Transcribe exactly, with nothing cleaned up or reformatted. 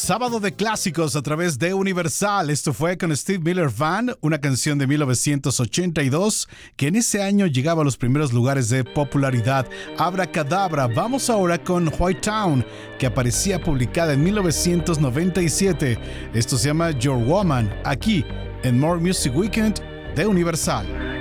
Sábado de clásicos a través de Universal. Esto fue con Steve Miller Band, una canción de mil novecientos ochenta y dos que en ese año llegaba a los primeros lugares de popularidad. Abracadabra. Vamos ahora con White Town, que aparecía publicada en mil novecientos noventa y siete. Esto se llama Your Woman, aquí en More Music Weekend de Universal.